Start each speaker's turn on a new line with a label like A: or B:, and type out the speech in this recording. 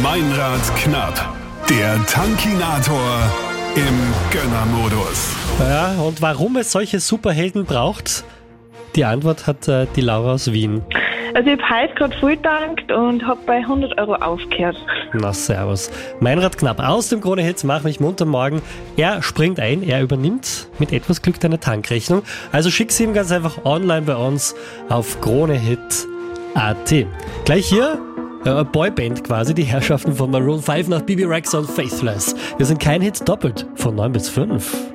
A: Meinrad Knapp, der Tankinator im Gönnermodus.
B: Ja, und warum es solche Superhelden braucht, die Antwort hat die Laura aus Wien.
C: Also ich habe heute gerade voll getankt und habe bei 100 Euro aufgehört.
B: Na servus. Meinrad Knapp aus dem Krone-Hit, mach mich munter morgen. Er springt ein, er übernimmt mit etwas Glück deine Tankrechnung. Also schick sie ihm ganz einfach online bei uns auf kronehit.at. Gleich hier Boyband quasi, die Herrschaften von Maroon 5 nach Bibi Rexa und Faithless. Wir sind kein Hit doppelt von 9 bis 5.